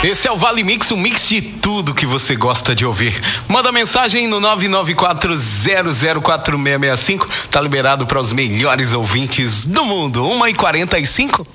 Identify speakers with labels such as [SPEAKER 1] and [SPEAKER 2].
[SPEAKER 1] Esse é o Vale Mix, um mix de tudo que você gosta de ouvir. Manda mensagem no 994004665. Tá liberado para os melhores ouvintes do mundo. 1h45.